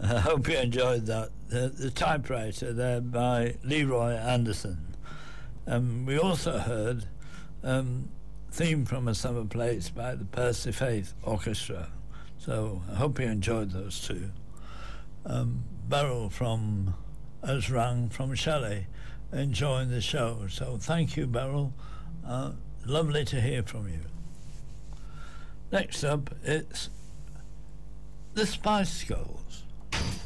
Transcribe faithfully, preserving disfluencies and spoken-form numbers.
I hope you enjoyed that. The, the Typewriter there by Leroy Anderson. Um, we also heard um, Theme from a Summer Place by the Percy Faith Orchestra. So I hope you enjoyed those two. Um, Beryl from has rang from Shelley, enjoying the show. So thank you, Beryl. Uh, lovely to hear from you. Next up, it's the Spice Girls.